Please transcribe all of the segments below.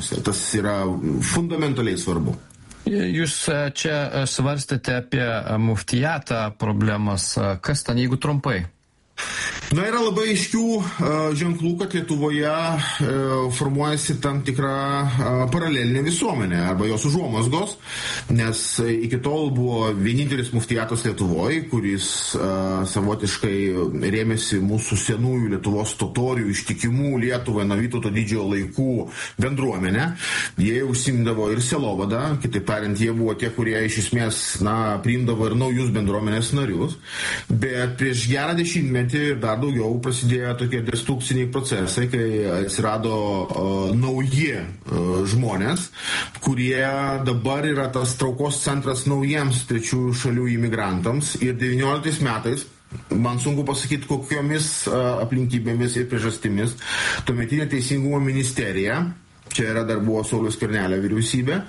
Tas yra fundamentaliai svarbu. Jūs čia svarstėte apie muftijatą problemas. Kas ten, jeigu trumpai? Na, yra labai aiškių ženklų, kad Lietuvoje formuojasi tam tikra paralelinė visuomenė arba jos užuomazgos, nes iki tol buvo vienintelis muftijatas Lietuvoje, kuris savotiškai rėmėsi mūsų senųjų Lietuvos totorių ištikimų Lietuvai nuo Vytauto didžiojo laikų bendruomenę. Jie užsimdavo ir sielovadą, kitaip tariant, jie buvo tie, kurie iš esmės priimdavo ir naujus bendruomenės narius, bet prieš gerą dešimtmetį ir dar daugiau prasidėjo tokie destrukciniai procesai, kai atsirado nauji žmonės, kurie dabar yra tas traukos centras naujiems trečiųjų šalių imigrantams. Ir 19 metais, man sunku pasakyti, kokiomis aplinkybėmis ir priežastimis, tuometinė Teisingumo ministerija, čia yra dar buvo Sauliaus Skvernelio vyriausybė,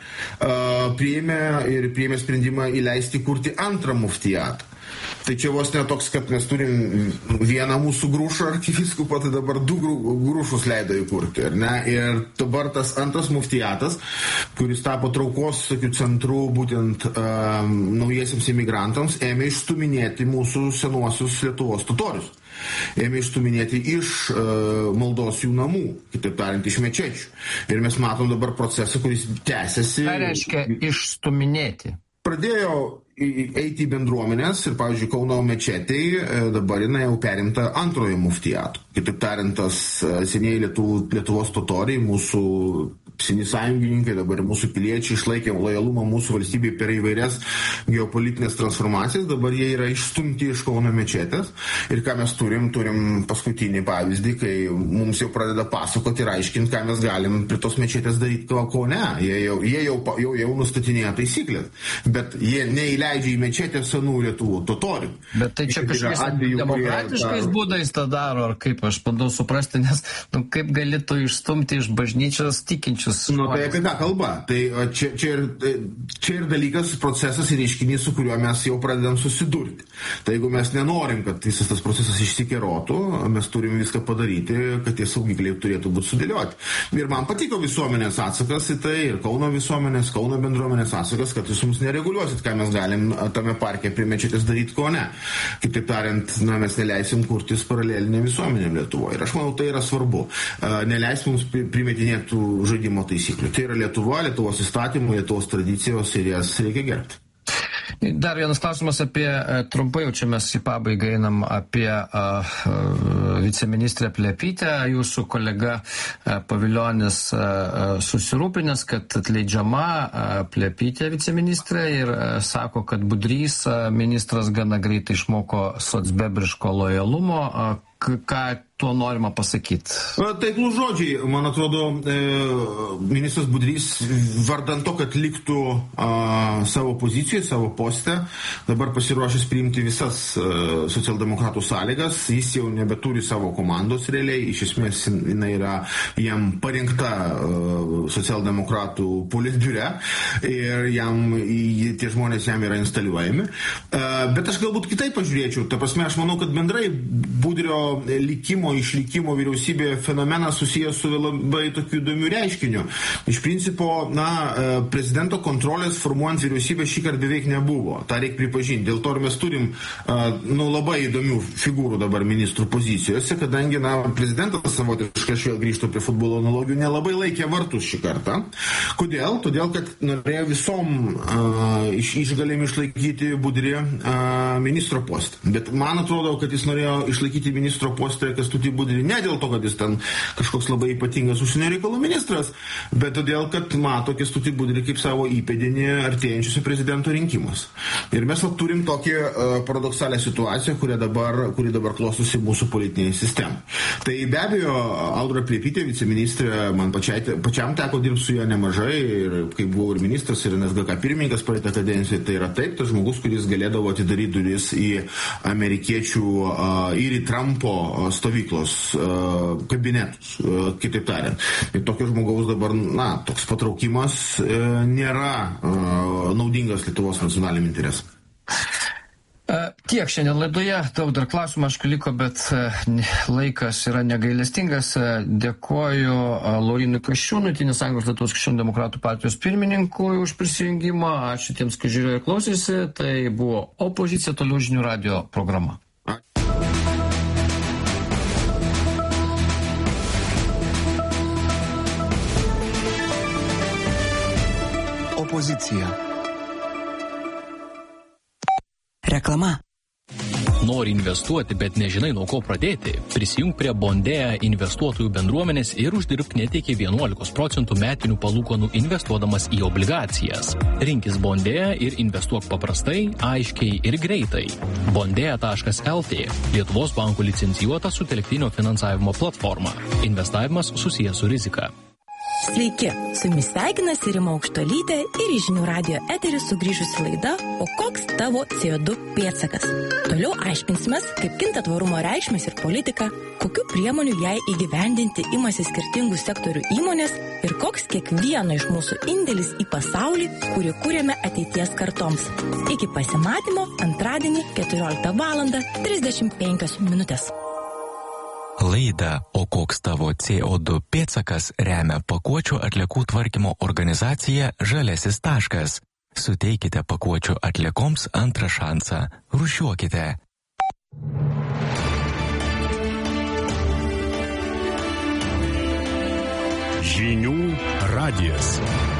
priėmė sprendimą įleisti kurti antrą muftijatą. Tai čia vos ne toks, kad mes turim vieną mūsų grūšą arkivyskupą, tai dabar du grūšus leido įkurti. Ir dabar tas antras muftijatas, kuris tapo traukos centru būtent naujiesiams imigrantams, ėmė išstuminėti mūsų senuosius Lietuvos totorius. Ėmė išstuminėti iš maldos jų namų, kitaip tariant, iš mečečių. Ir mes matom dabar procesą, kuris tęsiasi. Ką reiškia išstuminėti? Pradėjo eiti į bendruomenės ir, pavyzdžiui, Kauno mečetei dabar jinai jau perimta antrojo muftijato. Kitaip tariant, tas senieji Lietuvos totoriai, mūsų seni sąjungininkai, dabar mūsų piliečiai išlaikė lojalumą mūsų valstybei per įvairias geopolitinės transformacijas, dabar jie yra išstumti iš Kauno mečetės. Ir ką mes turim paskutinį pavyzdį, kai mums jau pradeda pasakoti ir aiškinti, ką mes galim prie tos mečetės daryti, ko ne. Jie jau nustatinėja taisyklės, bet jie neįleidžia į mečetę senų Lietuvų totorių. Bet tai čia kažkokiais demokratiškais būdais tą daro, ar kaip, aš bandau suprasti, nes kaip galėtų išstumti iš bažnyčios tikinčius. Tai apie ką kalba? Tai čia ir dalykas, procesas ir reiškinys, su kuriuo mes jau pradedam susidurti. Tai jeigu mes nenorim, kad visas tas procesas išsikerotų, mes turim viską padaryti, kad tie saugikliai turėtų būti sudėlioti. Ir man patiko visuomenės atsakas į tai, ir Kauno bendruomenės atsakas, kad jūs mums nereguliuosit, ką mes galim tame parke prie mečetės daryti, ko ne. Kitaip tariant, mes neleisim kurtis paralelinę visuomenę Lietuvoje. Ir aš manau, tai yra svarbu. Neleisim mums primetinėtų žaidimo taisyklių. Tai yra Lietuva, Lietuvos įstatymų, Lietuvos tradicijos ir jas reikia gerbti. Dar vienas klausimas apie, trumpai jau čia mes į pabaigą einam, apie viceministrę Plepytę. Jūsų kolega Pavilionis susirūpinęs, kad atleidžiama Plepytė viceministrė ir sako, kad Budrys ministras gana greitai išmoko socbebriško lojalumo. Ką tuo norima pasakyti? Taiklūs žodžiai, man atrodo, ministras Budrys vardan to, kad liktų savo pozicijoje, savo poste, dabar pasiruošęs priimti visas socialdemokratų sąlygas, jis jau nebeturi savo komandos realiai, iš esmės jinai yra jam parinkta socialdemokratų politbiure ir tie žmonės jam yra instaliuojami. Bet aš galbūt kitaip pažiūrėčiau, ta prasme, aš manau, kad bendrai Budrio išlikimo vyriausybėje fenomenas susijęs su labai tokiu įdomiu reiškiniu. Iš principo, prezidento kontrolės formuojant vyriausybę šįkart beveik nebuvo. Ta reikia pripažinti. Dėl to ir mes turim labai įdomių figūrų dabar ministrų pozicijose, kadangi prezidentas savotiškai, aš vėl grįžtu prie futbolo analogijų, nelabai laikė vartus šį kartą. Kodėl? Todėl, kad norėjo visom išgalėm išlaikyti Budrį ministro postą. Bet man atrodo, kad jis norėjo išlaikyti ministro postą Kęstutį Budrį ne dėl to, kad jis ten kažkoks labai ypatingas užsienio reikalų ministras, bet todėl, kad mato Kęstutį Budrį kaip savo įpėdinį artėjančiuose prezidento rinkimus. Ir mes turim tokią paradoksalią situaciją, kuri dabar klostosi mūsų politiniai sistemai. Tai be abejo, Audra Plepytė, viceministrė, man pačiam teko dirbti su juo nemažai, ir kai buvau ir ministras, ir NSGK pirmininkas praeitą kadenciją, tai yra taip, tas žmogus, kuris galėdavo atidaryti duris į amerikiečių ir į Trumpo stovyklos kabinetus, kitaip tariant. Ir tokio žmogaus dabar, toks patraukimas nėra naudingas Lietuvos nacionaliniam interesam. Tiek šiandien laidoje, daug dar klausimų aišku liko, bet laikas yra negailestingas. Dėkoju Laurynui Kasčiūnui, Tėvynės sąjungos Lietuvos krikščionių demokratų partijos pirmininkui už prisijungimą. Ačiū tiems, kas žiūrėjo ir klausėsi. Tai buvo Opozicija, toliau žinių radijo programa. Opozicija. Reklama. Nori investuoti, bet nežinai nuo ko pradėti? Prisijunk prie Bondėja investuotojų bendruomenės ir uždirbk net iki 11% metinių palūkanų investuodamas į obligacijas. Rinkis Bondėja ir investuok paprastai, aiškiai ir greitai. Bondėja.lt – Lietuvos bankų licencijuota sutelktinio finansavimo platforma. Investavimas susijęs su rizika. Sveiki, su jumis sveikinasi Rima Aukštuolytė ir į žinių radijo eterį sugrįžusi laida O koks tavo CO2 pėdsakas? Toliau aiškinsimės, kaip kinta tvarumo reikšmės ir politika, kokių priemonių jai įgyvendinti imasi skirtingų sektorių įmonės ir koks kiekvieno iš mūsų indėlis į pasaulį, kurį kūrėme ateities kartoms. Iki pasimatymo antradienį 14:35. Laida O koks tavo CO2 pėdsakas remia pakuočių atliekų tvarkymo organizacija Žaliasis taškas. Suteikite pakuočių atliekoms antrą šansą. Rūšiuokite. Žinių radijas.